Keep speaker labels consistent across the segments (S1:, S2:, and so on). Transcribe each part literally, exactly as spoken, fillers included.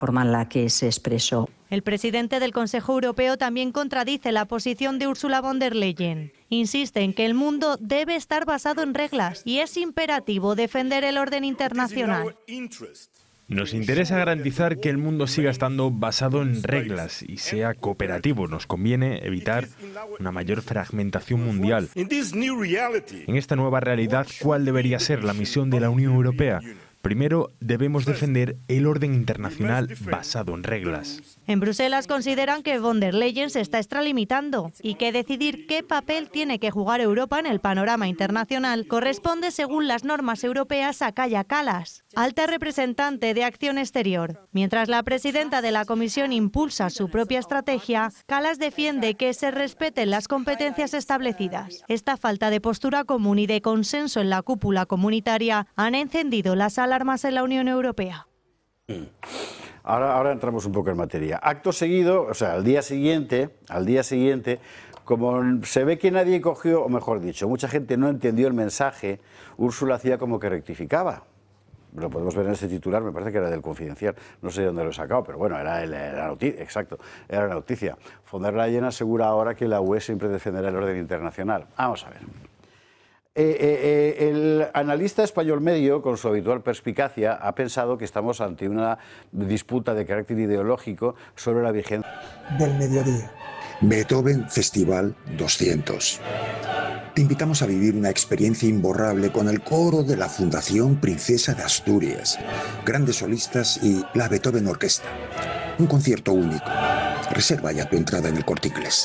S1: forma en la que se expresó.
S2: El presidente del Consejo Europeo también contradice la posición de Ursula von der Leyen. Insiste en que el mundo debe estar basado en reglas y es imperativo defender el orden internacional.
S3: Nos interesa garantizar que el mundo siga estando basado en reglas y sea cooperativo. Nos conviene evitar una mayor fragmentación mundial. En esta nueva realidad, ¿cuál debería ser la misión de la Unión Europea? Primero, debemos defender el orden internacional basado en reglas.
S2: En Bruselas consideran que von der Leyen se está extralimitando y que decidir qué papel tiene que jugar Europa en el panorama internacional corresponde, según las normas europeas, a Kaja Kallas, alta representante de Acción Exterior. Mientras la presidenta de la Comisión impulsa su propia estrategia, Kallas defiende que se respeten las competencias establecidas. Esta falta de postura común y de consenso en la cúpula comunitaria han encendido las alarmas en la Unión Europea.
S4: Ahora, ahora entramos un poco en materia. Acto seguido, o sea, al día siguiente, al día siguiente, como se ve que nadie cogió, o mejor dicho, mucha gente no entendió el mensaje, Úrsula hacía como que rectificaba. Lo podemos ver en ese titular, me parece que era del Confidencial, no sé de dónde lo he sacado, pero bueno, era la noticia, exacto, era la noticia. Von der Leyen asegura ahora que la U E siempre defenderá el orden internacional. Vamos a ver. Eh, eh, eh, el analista español medio, con su habitual perspicacia, ha pensado que estamos ante una disputa de carácter ideológico sobre la vigencia
S5: del mediodía.
S6: Beethoven Festival doscientos. Te invitamos a vivir una experiencia imborrable con el coro de la Fundación Princesa de Asturias, grandes solistas y la Beethoven Orquesta. Un concierto único. Reserva ya tu entrada en el Corte Inglés.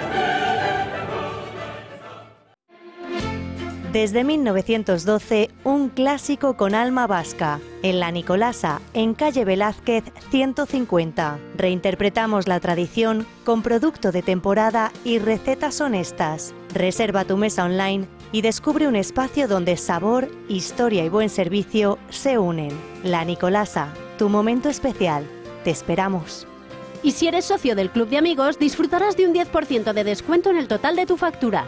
S2: Desde mil novecientos doce, un clásico con alma vasca. En La Nicolasa, en calle Velázquez ciento cincuenta. Reinterpretamos la tradición con producto de temporada y recetas honestas. Reserva tu mesa online y descubre un espacio donde sabor, historia y buen servicio se unen. La Nicolasa, tu momento especial. Te esperamos.
S7: Y si eres socio del Club de Amigos, disfrutarás de un diez por ciento de descuento en el total de tu factura.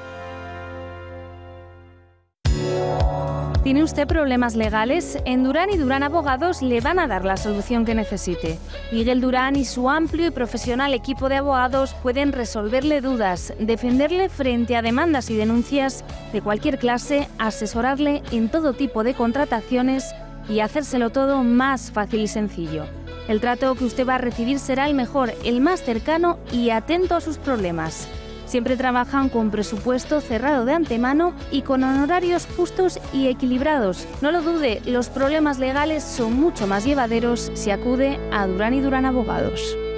S8: ¿Tiene usted problemas legales? En Durán y Durán Abogados le van a dar la solución que necesite. Miguel Durán y su amplio y profesional equipo de abogados pueden resolverle dudas, defenderle frente a demandas y denuncias de cualquier clase, asesorarle en todo tipo de contrataciones y hacérselo todo más fácil y sencillo. El trato que usted va a recibir será el mejor, el más cercano y atento a sus problemas. Siempre trabajan con presupuesto cerrado de antemano y con honorarios justos y equilibrados. No lo dude, los problemas legales son mucho más llevaderos si acude a Durán y Durán Abogados.